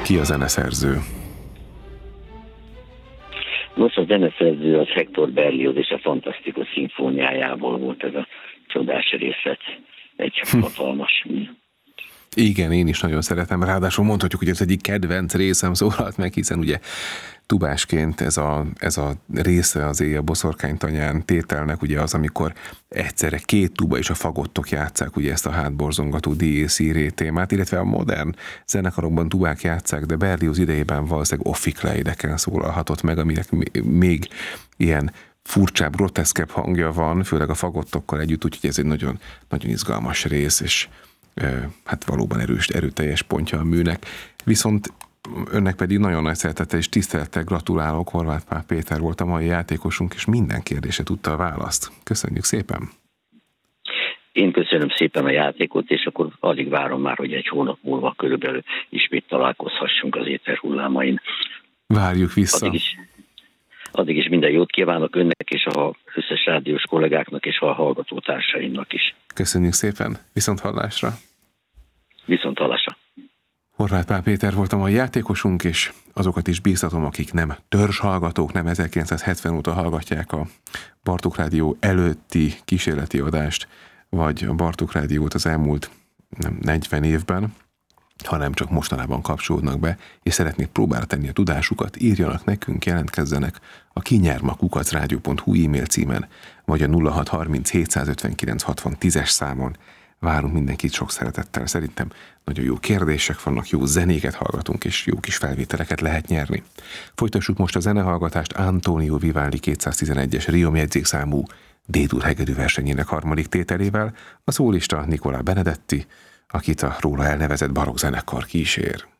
Ki a zeneszerző? Nos, a zeneszerző az Hector Berlioz és a Fantasztikus szimfóniájából volt ez a csodás részlet. Egy hatalmas mű. Igen, én is nagyon szeretem, ráadásul mondhatjuk, hogy ez egyik kedvenc részem szólalt meg, hiszen ugye tubásként ez a része az Éjjel boszorkánytanyán tételnek ugye az, amikor egyszerre két tuba és a fagottok játsszák ugye ezt a hátborzongató Dies Irae témát, illetve a modern zenekarokban tubák játsszák, de Berlioz idejében valószínűleg offikleideken szólalhatott meg, aminek még ilyen furcsább, groteszkebb hangja van, főleg a fagottokkal együtt, úgyhogy ez egy nagyon, nagyon izgalmas rész, és hát valóban erőteljes pontja a műnek. Viszont önnek pedig nagyon nagy szeretettel és tisztelettel gratulálok, Horváth Pál Péter volt a mai játékosunk, és minden kérdésre tudta a választ. Köszönjük szépen! Én köszönöm szépen a játékot, és akkor alig várom már, hogy egy hónap múlva körülbelül ismét találkozhassunk az éter hullámain. Várjuk vissza! Addig is minden jót kívánok önnek, és az összes rádiós kollégáknak, és a hallgatótársaimnak is. Köszönjük szépen! Viszont hallásra! Viszont hallásra! Horváth Pál Péter volt a mai játékosunk, és azokat is bíztatom, akik nem törzshallgatók, nem 1970 óta hallgatják a Bartók Rádió előtti kísérleti adást, vagy a Bartók Rádiót az elmúlt 40 évben, hanem csak mostanában kapcsolódnak be, és szeretnék próbára tenni a tudásukat, írjanak nekünk, jelentkezzenek a kinyerma@radio.hu e-mail címen, vagy a 0630 759 60 10-es számon. Várunk mindenkit sok szeretettel. Szerintem nagyon jó kérdések vannak, jó zenéket hallgatunk, és jó kis felvételeket lehet nyerni. Folytassuk most a zenehallgatást Antonio Vivaldi 211-es Riom jegyzékszámú D-dur hegedű versenyének harmadik tételével, a szólista Nicola Benedetti, akit a róla elnevezett barokk zenekar kísér.